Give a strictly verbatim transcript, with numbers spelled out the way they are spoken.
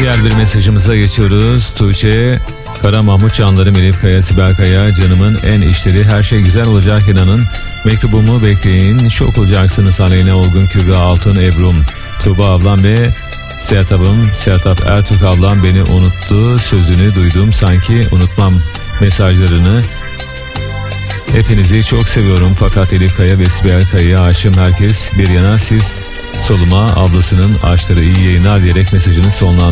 Diğer bir mesajımıza geçiyoruz. Tuğçe Kara Mahmut Canlarım, Elif Kaya, Sibel Kaya, canımın en işleri, her şey güzel olacak inanın. Mektubumu bekleyin, şok olacaksınız. Aleyna Olgun, Kübra Altun, Ebrum, Tuğba ablam ve Sertab'ım, Sertab Ertürk ablam beni unuttu. Sözünü duydum sanki unutmam mesajlarını. Hepinizi çok seviyorum fakat Elif Kaya ve Sibel Kaya'ya aşığım, herkes bir yana, siz soluma, ablasının aşkları iyi yayınlar diyerek mesajını sonlandırdı.